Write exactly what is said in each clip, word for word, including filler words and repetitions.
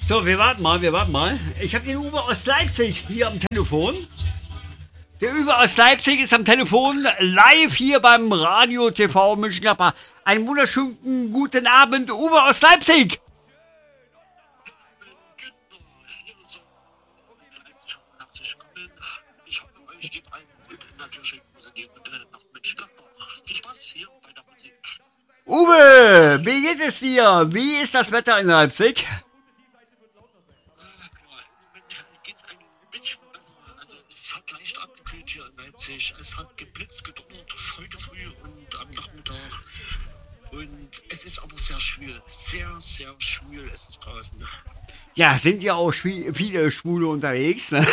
So, wir warten mal, wir warten mal. Ich habe den Uwe aus Leipzig hier am Telefon. Der Uwe aus Leipzig ist am Telefon, live hier beim Radio T V Mönchengladbach. Einen wunderschönen guten Abend, Uwe aus Leipzig. Uwe, wie geht es dir? Wie ist das Wetter in Leipzig? Es hat geblitzt, gedonnert heute früh und am Nachmittag. Und es ist aber sehr schwül. Sehr, sehr schwül ist es draußen. Ja, sind ja auch schwie- viele Schwule unterwegs, ne?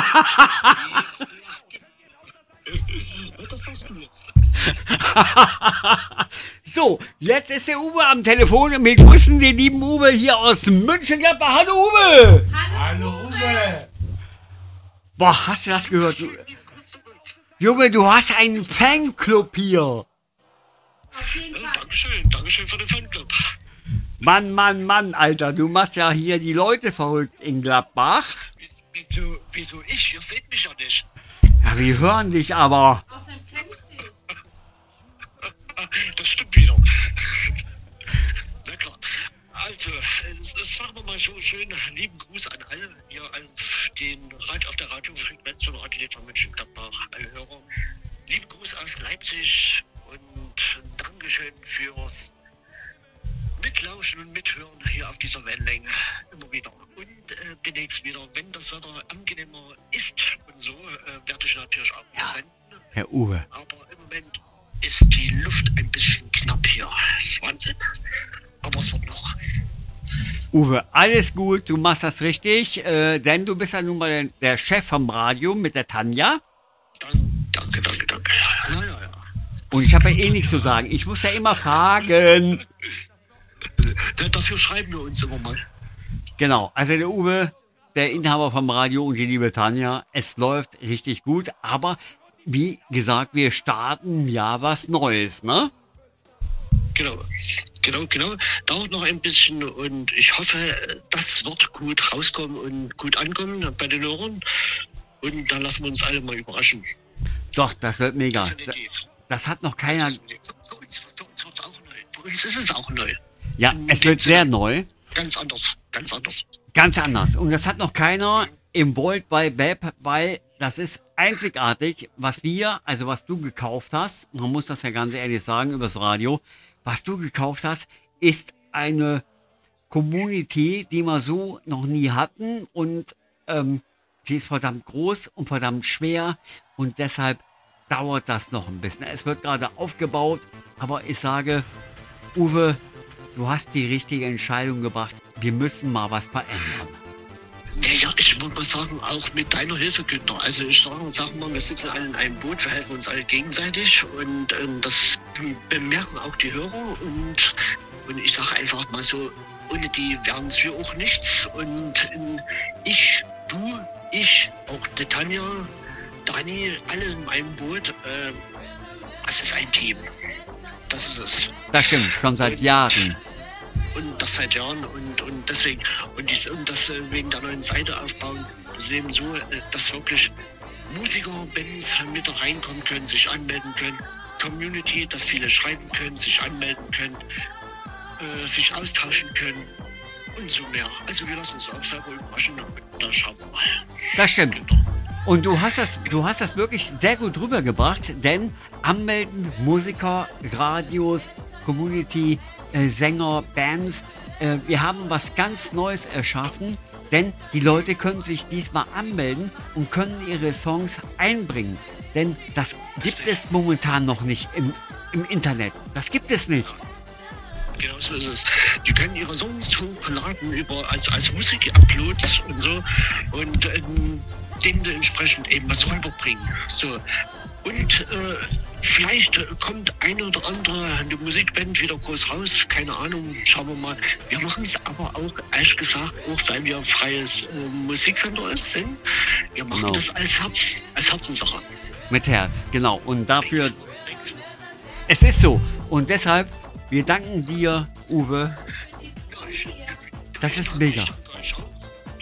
Das sagst du jetzt. So, jetzt ist der Uwe am Telefon und wir grüßen den lieben Uwe hier aus Mönchengladbach. Hallo Uwe! Hallo Uwe! Boah, hast du das gehört? Du, Junge, du hast einen Fanclub hier. Auf jeden Ja, Fall. Dankeschön, Dankeschön für den Fanclub. Mann, Mann, Mann, Alter, du machst ja hier die Leute verrückt in Gladbach. Wieso, wieso ich? Ihr seht mich ja nicht. Ja, wir hören dich aber. Außerdem kennst du dich. Das stimmt wieder. Na klar. Also, es, es sagen wir mal so schön, lieben Gruß an alle hier auf, den, auf der Radiofrequenz von Radio T V Mönchengladbach, alle Hörer. Lieben Gruß aus Leipzig und Dankeschön fürs Mitlauschen und Mithören hier auf dieser Wellenlänge immer wieder. Und äh, demnächst wieder, wenn das Wetter angenehmer ist und so, äh, werde ich natürlich auch wieder senden. Herr Uwe. Aber im Moment ist die Luft ein bisschen knapp hier. Das ist Wahnsinn. Aber es wird noch. Uwe, alles gut, du machst das richtig, äh, denn du bist ja nun mal der, der Chef vom Radio mit der Tanja. Dann, danke, danke, danke. Ja, ja, ja. Und ich habe ja eh nichts zu sagen. Ich muss ja immer fragen. Äh, Dafür schreiben wir uns immer mal. Genau, also der Uwe, der Inhaber vom Radio und die liebe Tanja, es läuft richtig gut, aber wie gesagt, wir starten ja was Neues, ne? Genau, genau, genau. Dauert noch ein bisschen und ich hoffe, das wird gut rauskommen und gut ankommen bei den Hörern. Und dann lassen wir uns alle mal überraschen. Doch, das wird mega. Das, Definitiv. das hat noch keiner. Für uns, für uns wird's auch neu. Für uns ist es auch neu. Ja, es wird sehr neu, Ganz anders, ganz anders. ganz anders. Und das hat noch keiner im World Wide Web, weil das ist einzigartig, was wir, also was du gekauft hast, man muss das ja ganz ehrlich sagen übers Radio, was du gekauft hast, ist eine Community, die wir so noch nie hatten und ähm, sie ist verdammt groß und verdammt schwer und deshalb dauert das noch ein bisschen. Es wird gerade aufgebaut, aber ich sage, Uwe, du hast die richtige Entscheidung gebracht. Wir müssen mal was verändern. Ja, ja, ich würde mal sagen, auch mit deiner Hilfe, Günther. Also ich sage sag mal, wir sitzen alle in einem Boot, wir helfen uns alle gegenseitig und ähm, das bemerken auch die Hörer und, und ich sage einfach mal so, ohne die wären wir auch nichts und ähm, ich, du, ich, auch die Tanja, Dani, alle in einem Boot, äh, das ist ein Team. Das ist es. Das stimmt, schon seit Jahren. Und das seit Jahren und, und deswegen und, dies, und das äh, wegen der neuen Seite aufbauen, das ist eben so, äh, dass wirklich Musiker, Bands mit da reinkommen können, sich anmelden können, Community, dass viele schreiben können, sich anmelden können, äh, sich austauschen können und so mehr. Also wir lassen uns auch selber überraschen und da schauen wir mal. Das stimmt. Und du hast das, du hast das wirklich sehr gut rübergebracht, denn anmelden, Musiker, Radios, Community, äh, Sänger, Bands, äh, wir haben was ganz Neues erschaffen, denn die Leute können sich diesmal anmelden und können ihre Songs einbringen. Denn das gibt es momentan noch nicht im, im Internet. Das gibt es nicht. Genau so ist es. Die können ihre Songs hochladen über als, als Musik-Uploads und so und ähm, denen entsprechend eben was rüberbringen. So. Und äh, vielleicht kommt eine oder andere eine Musikband wieder groß raus, keine Ahnung, schauen wir mal. Wir machen es aber auch, ehrlich gesagt, auch weil wir freies äh, Musiksender sind. Wir machen Genau. das als Herz, als Herzenssache. Mit Herz, genau. Und dafür, es ist so. Und deshalb, wir danken dir, Uwe. Das ist mega. Ich danke euch auch.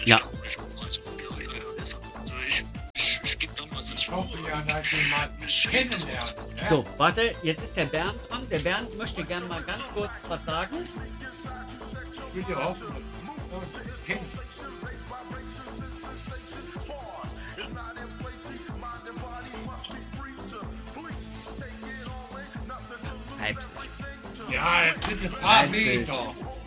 Ja. Also, ja, ja, ja, also ich, ich, ich gebe da mal so Ich hoffe ja, dass wir mal kennenlernen. Ne? So, warte, jetzt ist der Bernd dran. Der Bernd möchte gerne mal ganz kurz was sagen. Ich würde hoffen, dass wir uns kennen. Leipzig. Ja, das sind ein paar Leipzig. Meter.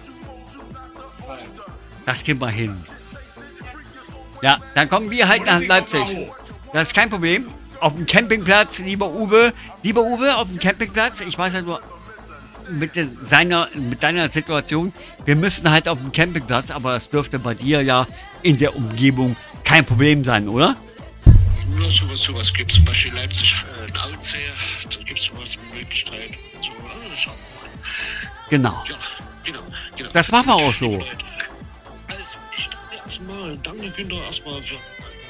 Das kriegen wir hin. Ja, dann kommen wir halt nach Leipzig. Das ist kein Problem. Auf dem Campingplatz, lieber Uwe. Lieber Uwe, auf dem Campingplatz. Ich weiß ja nur mit, den, seiner, mit deiner Situation. Wir müssen halt auf dem Campingplatz, aber das dürfte bei dir ja in der Umgebung kein Problem sein, oder? Nur sowas, sowas gibt es. Zum Beispiel Leipzig, äh, ein Outsee, da gibt es sowas, eine Möglichkeit. So, also schauen wir mal. Genau. Ja, genau, genau. Das machen wir auch so. Also, ich danke erstmal, danke Günther erstmal für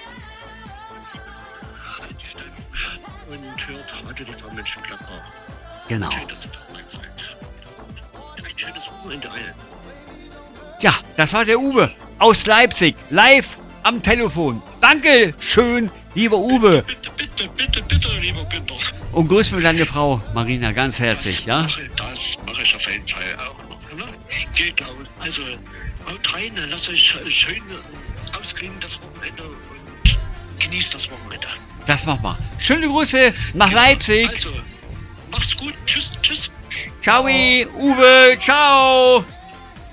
Einstellung und hört Radio T V Mönchengladbach. Genau. Schön, dass ihr dabei seid. Ein schönes Wochenende allen. Ja, das war der Uwe aus Leipzig. Live am Telefon. Danke schön, lieber Uwe. Bitte, bitte, bitte, bitte, lieber Günther. Und grüß mir deine Frau Marina ganz herzlich, ja? Das mache ich auf jeden Fall auch noch. Ne? Geht aus. Also, haut rein, lasst euch schön äh, ausklingen das Wochenende und genießt das Wochenende. Das machen wir. Schöne Grüße nach Leipzig. Also, macht's gut. Tschüss, tschüss. Ciao, Uwe. Ciao.